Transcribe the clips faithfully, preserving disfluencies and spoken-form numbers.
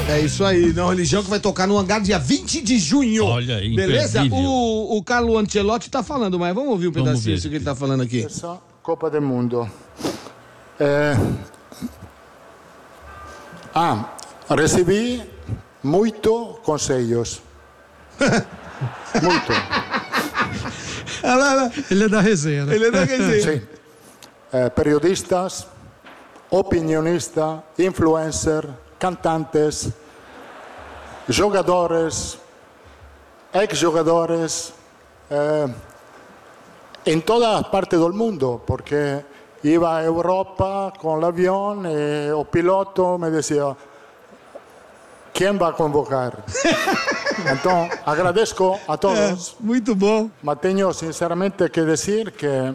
É isso aí, não religião que vai tocar no Hangar dia vinte de junho. Olha aí, beleza? imperdível. O, o Carlo Ancelotti tá falando, mas vamos ouvir um Vamos pedacinho ver. do que ele tá falando aqui. Essa Copa do Mundo. É... Ah, recebi muito conselhos. Muito. Ele é da resenha, né? Ele é da resenha. Sim. É, periodistas, opinionistas, influencers, cantantes, jogadores, ex-jogadores, eh, en todas partes del mundo, porque iba a Europa con el avión y el piloto me decía, ¿quién va a convocar? Entonces, agradezco a todos. É, muito bom. Mas tenho sinceramente que dizer que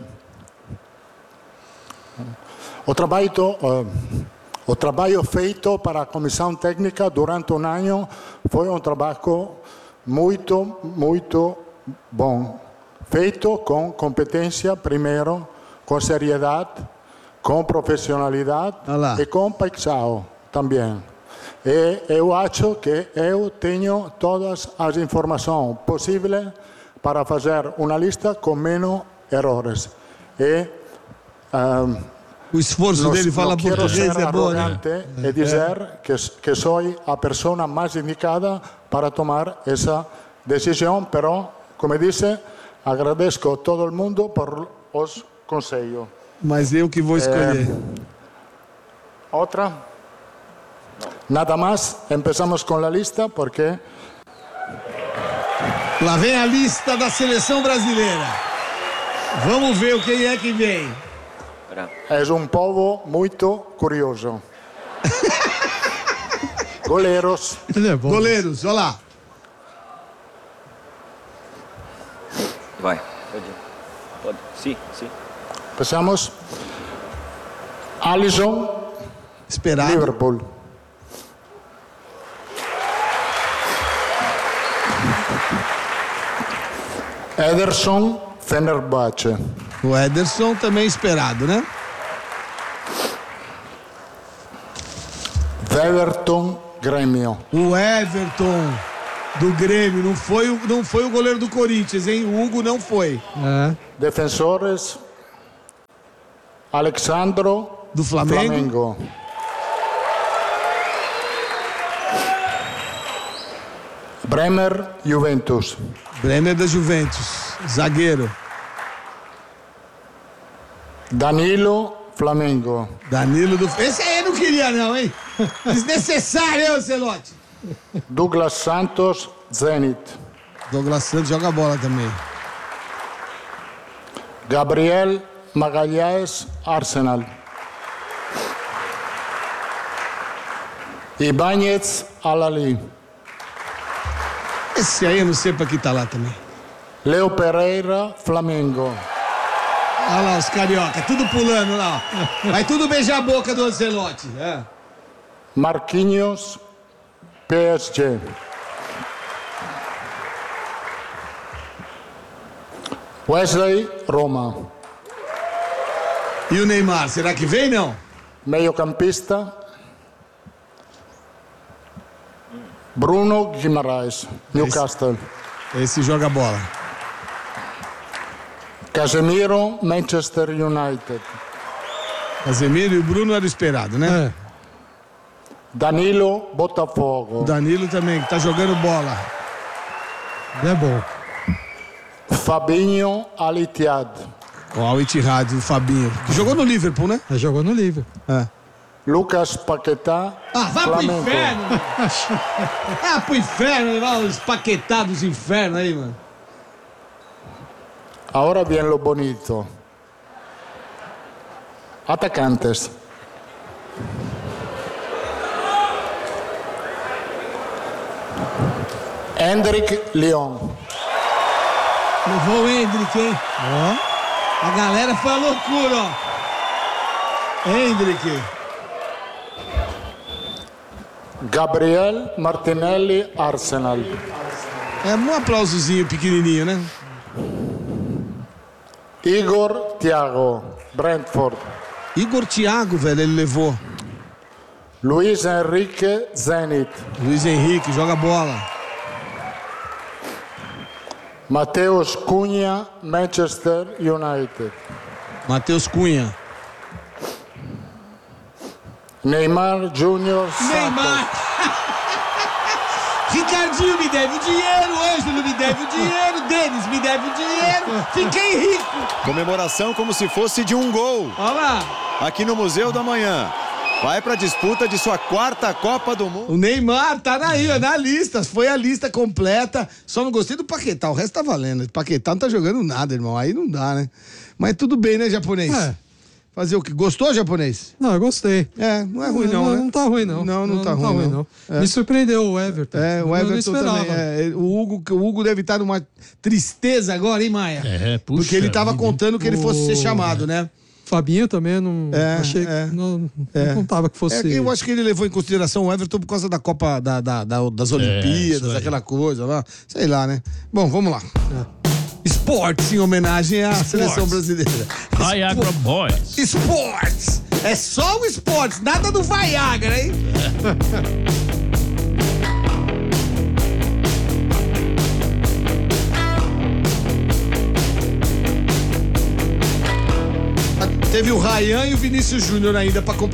o trabalho, uh, o trabalho feito para a comissão técnica durante um ano foi um trabalho muito, muito bom. Feito com competência, primeiro, com seriedade, com profissionalidade e com paixão também. E eu acho que eu tenho todas as informações possíveis para fazer uma lista com menos erros. E um, o esforço não, dele fala não quero português ser é bom, né? arrogante e dizer é. que, que sou a pessoa mais indicada para tomar essa decisão, mas, como disse, agradeço a todo mundo por os conselhos. Mas eu que vou escolher. É, outra? Nada mais, começamos com a lista, porque... Lá vem a lista da seleção brasileira. Vamos ver o que é que vem. É um povo muito curioso. Goleiros. É bom. Goleiros, olha lá. Vai, pode. Pode. Sim, sim. Passamos. Alisson. Esperado. Liverpool. Ederson, Fenerbahçe. O Ederson também esperado, né? Everton, Grêmio. O Everton do Grêmio, não foi, o, não foi o goleiro do Corinthians, hein? O Hugo não foi. É. Defensores, Alexandro, do Flamengo. Flamengo. Bremer, Juventus. Bremer da Juventus, zagueiro. Danilo, Flamengo. Danilo do... Esse aí não queria não, hein? Desnecessário, hein, Ancelotti? Douglas Santos, Zenit. Douglas Santos joga bola também. Gabriel Magalhães, Arsenal. Ibáñez, Al-Ahly. Esse aí eu não sei pra que tá lá também. Leo Pereira, Flamengo. Olha lá os carioca, tudo pulando lá. Vai tudo beijar a boca do Ancelotti. É. Marquinhos, P S G. Wesley, Roma. E o Neymar, será que vem, não? Meio-campista, Bruno Guimarães, Newcastle. Esse, esse joga bola. Casemiro, Manchester United. Casemiro e o Bruno era esperado, né? É. Danilo, Botafogo. O Danilo também, que tá jogando bola. É bom. Fabinho, Al Ittihad. O Al Ittihad, o Fabinho. Que jogou no Liverpool, né? Ele jogou no Liverpool. É. Lucas Paquetá, Ah, vai Flamengo. pro inferno! Ah, pro inferno, levar os paquetados dos infernos aí, mano. Ahora bien lo bonito. Atacantes. Hendrik Leon. Levou o Hendrick, hein? Ó. A galera foi a loucura, ó. Hendrick. Gabriel Martinelli, Arsenal. É um aplausozinho pequenininho, né? Igor Thiago, Brentford. Igor Thiago, velho, ele levou. Luiz Henrique, Zenit. Luiz Henrique, joga bola. Mateus Cunha, Manchester United. Matheus Cunha. Neymar Júnior, Neymar. Ricardinho me deve o dinheiro, Ângelo me deve o dinheiro, Denis me deve o dinheiro, fiquei rico. Comemoração como se fosse de um gol. Olha lá. Aqui no Museu da Manhã. Vai para a disputa de sua quarta Copa do Mundo. O Neymar tá aí, ó, na lista. Foi a lista completa. Só não gostei do Paquetá. O resto tá valendo. O Paquetá não tá jogando nada, irmão. Aí não dá, né? Mas tudo bem, né, japonês? É. Fazer o quê? Gostou, japonês? Não, eu gostei. É, não é ruim não, não né? Não tá ruim, não. Não, não, não tá, ruim, não. não. É. Me surpreendeu o Everton. É, o Everton também. É, o, Hugo, o Hugo deve estar numa tristeza agora, hein, Maia? É, puxa. Porque ele tava vida. contando que ele fosse ser Oh, chamado, né? Fabinho também, não É, achei é. que não, É. não contava que fosse. É que eu acho que ele levou em consideração o Everton por causa da Copa da, da- da- das Olimpíadas, isso aí. aquela coisa lá. Sei lá, né? Bom, vamos lá. Esportes em homenagem à seleção brasileira. Viagra Boys. Esportes! É só o esportes, nada do Viagra, hein? Teve o Ryan e o Vinícius Júnior ainda pra completar.